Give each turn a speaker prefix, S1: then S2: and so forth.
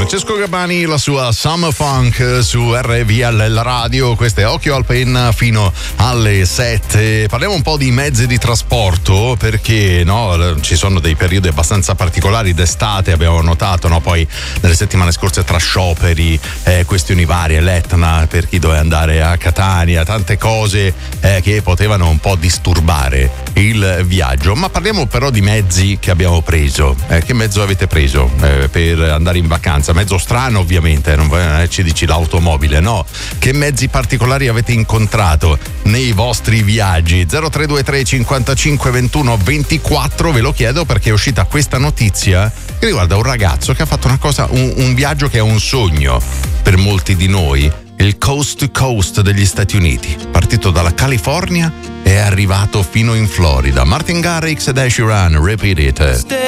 S1: Francesco Gabbani, la sua Summer Funk su RVL Radio. Questo è Occhio al Penna fino alle 7. Parliamo un po' di mezzi di trasporto, perché no, ci sono dei periodi abbastanza particolari d'estate, abbiamo notato, no? Poi nelle settimane scorse tra scioperi, questioni varie, l'Etna per chi doveva andare a Catania, tante cose che potevano un po' disturbare il viaggio. Ma parliamo però di mezzi che abbiamo preso. Che mezzo avete preso per andare in vacanza? Mezzo strano, ovviamente, non ci dici l'automobile, no? Che mezzi particolari avete incontrato nei vostri viaggi? 0323 55 21 24, ve lo chiedo perché è uscita questa notizia che riguarda un ragazzo che ha fatto una cosa, un viaggio che è un sogno per molti di noi, il Coast to Coast degli Stati Uniti, partito dalla California e è arrivato fino in Florida. Martin Garrix ed Ed Sheeran, Repeat It.